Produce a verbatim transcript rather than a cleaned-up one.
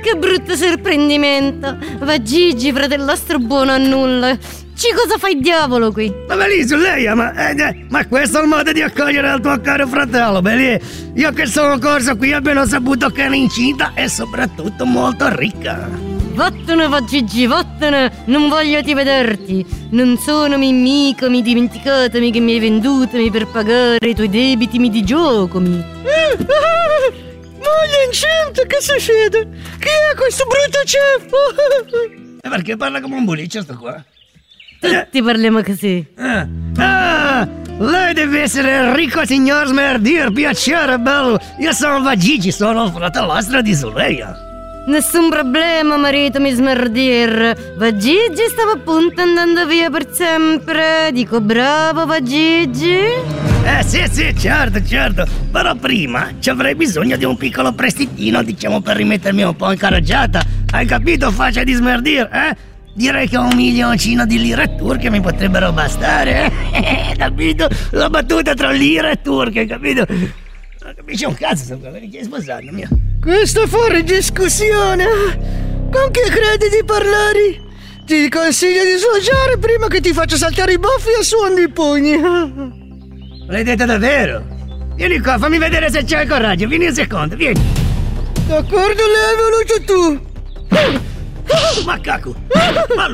Che brutto sorprendimento. Va Gigi, fratellastro buono a nulla. Ci cosa fai diavolo qui? Ma lì su lei, ma, eh, ma questo è il modo di accogliere il tuo caro fratello, Belì. Io che sono corso qui abbiamo saputo che è incinta e soprattutto molto ricca. Vattene, va Gigi, vattene. Non voglio ti vederti. Non sono mimico, mi dimenticatemi che mi hai venduto per pagare i tuoi debiti di gioco. Mi. Moglie incinta, che succede? Chi è questo brutto ceppo? E perché parla come un buliccio sto qua? Tutti parliamo così. Ah, ah, lei deve essere ricco signor Smerdir, piacere bello. Io sono Vagigi, sono il fratellastro di Suleia. Nessun problema, marito mi Smerdir. Vagigi stava appunto andando via per sempre. Dico bravo Vagigi. Eh sì sì, certo certo. Però prima ci avrei bisogno di un piccolo prestitino, diciamo, per rimettermi un po' in carreggiata. Hai capito, faccia di Smerdir, eh? Direi che un milioncino di lire turche mi potrebbero bastare, eh? Capito? La battuta tra lire e turche, capito? Non capisci un cazzo, sono quello che stai sposando, mio. Questo è fuori discussione. Con chi credi di parlare? Ti consiglio di sloggiare prima che ti faccia saltare i baffi e suoni i pugni. L'hai detto davvero? Vieni qua, fammi vedere se c'hai il coraggio, vieni un secondo, vieni. D'accordo, l'hai voluto tu. Macaco! Ma